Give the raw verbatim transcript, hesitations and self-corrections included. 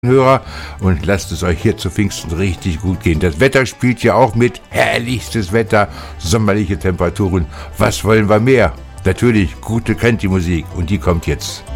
Hörer, und lasst es euch hier zu Pfingsten richtig gut gehen. Das Wetter spielt ja auch mit. Herrlichstes Wetter, sommerliche Temperaturen. Was wollen wir mehr? Natürlich gute Canty-Musik, und die kommt jetzt.